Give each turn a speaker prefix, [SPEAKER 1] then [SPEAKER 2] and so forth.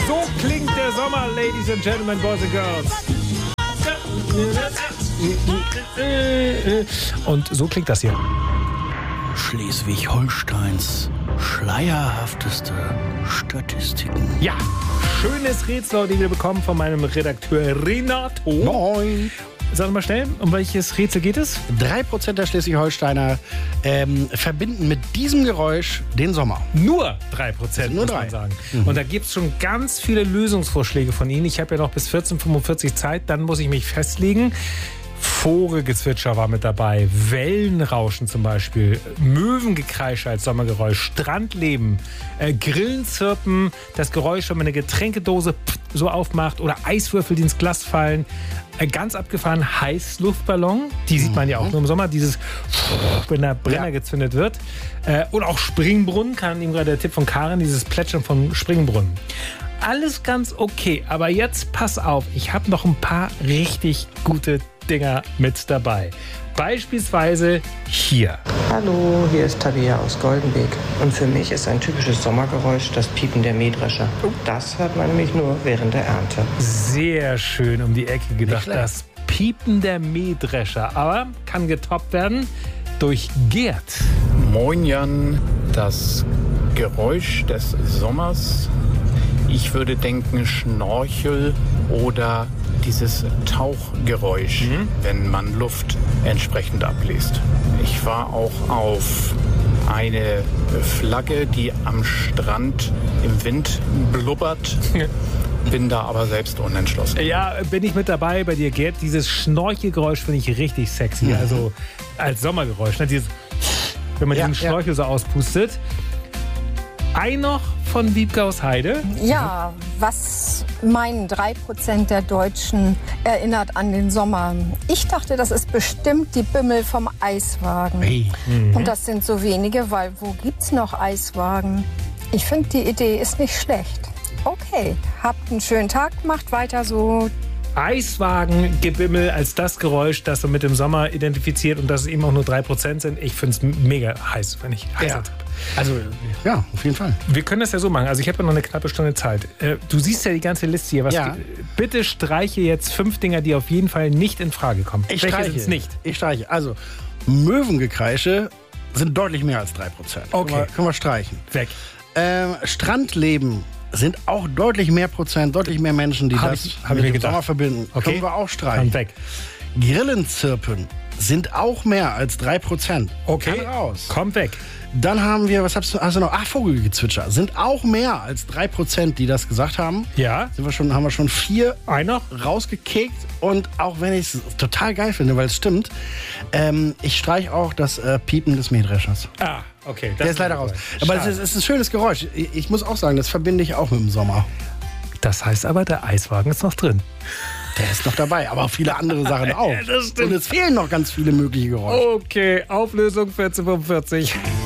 [SPEAKER 1] So klingt der Sommer, Ladies and Gentlemen, Boys and Girls. Und so klingt das hier.
[SPEAKER 2] Schleswig-Holsteins schleierhafteste Statistiken.
[SPEAKER 1] Ja, schönes Rätsel, die wir bekommen von meinem Redakteur Renato.
[SPEAKER 2] Moin.
[SPEAKER 1] Sag mal schnell, um welches Rätsel geht es?
[SPEAKER 2] 3% der Schleswig-Holsteiner verbinden mit diesem Geräusch den Sommer.
[SPEAKER 1] Nur 3%,
[SPEAKER 2] nur
[SPEAKER 1] muss man sagen. Und da gibt es schon ganz viele Lösungsvorschläge von Ihnen. Ich habe ja noch bis 14:45 Uhr Zeit, dann muss ich mich festlegen. Vogelgezwitscher war mit dabei, Wellenrauschen zum Beispiel, Möwengekreische als Sommergeräusch, Strandleben, Grillenzirpen, das Geräusch, wenn man eine Getränkedose so aufmacht oder Eiswürfel, die ins Glas fallen. Ganz abgefahren Heißluftballon, die sieht man ja auch nur im Sommer, dieses, wenn der Brenner gezündet wird. Und auch Springbrunnen, kam eben gerade der Tipp von Karin, dieses Plätschern von Springbrunnen. Alles ganz okay, aber jetzt pass auf, ich habe noch ein paar richtig gute Dinger mit dabei. Beispielsweise hier.
[SPEAKER 3] Hallo, hier ist Tabea aus Goldenbeek. Und für mich ist ein typisches Sommergeräusch das Piepen der Mähdrescher. Das hört man nämlich nur während der Ernte.
[SPEAKER 1] Sehr schön um die Ecke gedacht, das Piepen der Mähdrescher. Aber kann getoppt werden durch Gerd.
[SPEAKER 4] Moin Jan, das Geräusch des Sommers. Ich würde denken Schnorchel oder dieses Tauchgeräusch, wenn man Luft entsprechend abliest. Ich war auch auf eine Flagge, die am Strand im Wind blubbert. Bin da aber selbst unentschlossen.
[SPEAKER 1] Ja, bin ich mit dabei bei dir, Gerd. Dieses Schnorchelgeräusch finde ich richtig sexy. Also als Sommergeräusch. Ne? Dieses, wenn man diesen Schnorchel so auspustet. Ein noch von Wiebke aus Heide.
[SPEAKER 5] Ja, was meinen 3% der Deutschen erinnert an den Sommer? Ich dachte, das ist bestimmt die Bimmel vom Eiswagen.
[SPEAKER 2] Hey.
[SPEAKER 5] Und das sind so wenige, weil wo gibt's noch Eiswagen? Ich finde, die Idee ist nicht schlecht. Okay, habt einen schönen Tag, macht weiter so.
[SPEAKER 1] Eiswagengebimmel als das Geräusch, das so mit dem Sommer identifiziert und dass es eben auch nur 3% sind. Ich finde es mega heiß, wenn ich heiß habe.
[SPEAKER 2] Also, ja, auf jeden Fall.
[SPEAKER 1] Wir können das ja so machen. Also ich habe ja noch eine knappe Stunde Zeit. Du siehst ja die ganze Liste hier. Bitte streiche jetzt 5 Dinger, die auf jeden Fall nicht in Frage kommen.
[SPEAKER 2] Welche sind es nicht? Ich streiche. Also, Möwengekreische sind deutlich mehr als 3%.
[SPEAKER 1] Okay.
[SPEAKER 2] Können wir streichen.
[SPEAKER 1] Weg.
[SPEAKER 2] Strandleben sind auch deutlich mehr Prozent, deutlich mehr Menschen, die mit dem Sommer verbinden.
[SPEAKER 1] Okay.
[SPEAKER 2] Können wir auch streichen.
[SPEAKER 1] Weg.
[SPEAKER 2] Grillenzirpen sind auch mehr als 3%.
[SPEAKER 1] Okay.
[SPEAKER 2] Kann raus.
[SPEAKER 1] Kommt weg.
[SPEAKER 2] Dann haben wir, was hast du noch? Vogelgezwitscher. Sind auch mehr als 3%, die das gesagt haben.
[SPEAKER 1] Ja.
[SPEAKER 2] Haben wir schon 4
[SPEAKER 1] Einer
[SPEAKER 2] rausgekickt. Und auch wenn ich es total geil finde, weil es stimmt, ich streiche auch das Piepen des Mähdreschers.
[SPEAKER 1] Ah, okay.
[SPEAKER 2] Der ist leider raus. Aber es ist ein schönes Geräusch. Ich muss auch sagen, das verbinde ich auch mit dem Sommer.
[SPEAKER 1] Das heißt aber, der Eiswagen ist noch drin.
[SPEAKER 2] Der ist noch dabei, aber viele andere Sachen auch.
[SPEAKER 1] Ja, das stimmt.
[SPEAKER 2] Und es fehlen noch ganz viele mögliche Geräusche.
[SPEAKER 1] Okay, Auflösung 14:45.